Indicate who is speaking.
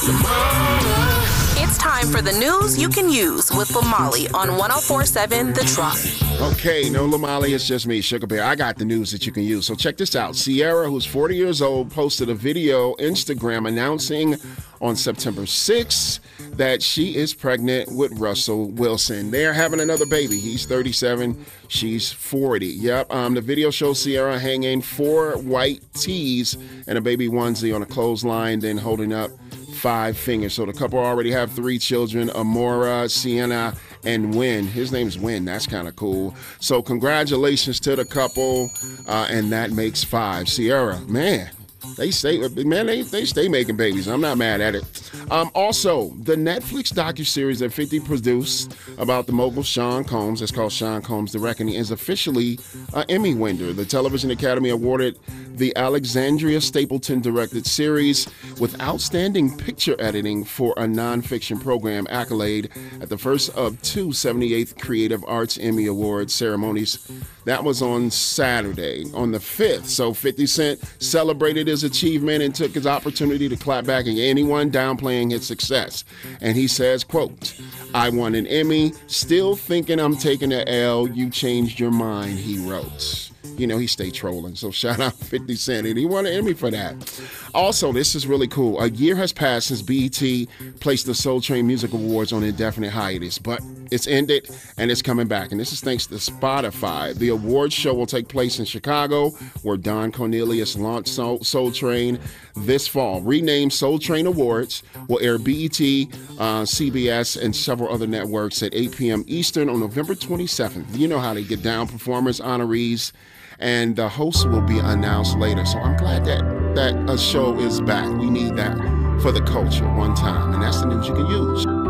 Speaker 1: It's time for the news you can use with Lamali on 104.7 The Trop.
Speaker 2: Okay, no Lamali, it's just me, Sugar Bear. I got the news that you can use. So check this out. Sierra, who's 40 years old, posted a video Instagram announcing on September 6th that she is pregnant with Russell Wilson. They're having another baby. He's 37, she's 40. Yep, the video shows Sierra hanging 4 white tees and a baby onesie on a clothesline, then holding up 5 fingers. So the couple already have 3 children, Amora, Sienna, and Wynn. His name's Wynn. That's kind of cool. So congratulations to the couple, and that makes 5. Sierra, man, they stay making babies. I'm not mad at it. Also, the Netflix docuseries that 50 produced about the mogul Sean Combs, it's called Sean Combs: The Reckoning, is officially an Emmy winner. The Television Academy awarded the Alexandria Stapleton-directed series with Outstanding Picture Editing for a Nonfiction Program accolade at the first of 2 78th Creative Arts Emmy Awards ceremonies. That was on Saturday, on the 5th. So 50 Cent celebrated his achievement and took his opportunity to clap back at anyone downplaying his success. And he says, quote, "I won an Emmy, still thinking I'm taking an L, you changed your mind," he wrote. You know, he stayed trolling, so shout out 50 Cent, and he won an Emmy for that. Also, this is really cool. A year has passed since BET placed the Soul Train Music Awards on indefinite hiatus, but it's ended and it's coming back, and this is thanks to Spotify. The awards show will take place in Chicago, where Don Cornelius launched Soul Train this fall. Renamed Soul Train Awards will air BET, CBS, and several other networks at 8 p.m. Eastern on November 27th. You know how they get down, performers, honorees, and the host will be announced later. So I'm glad that a show is back. We need that for the culture one time, and that's the news you can use.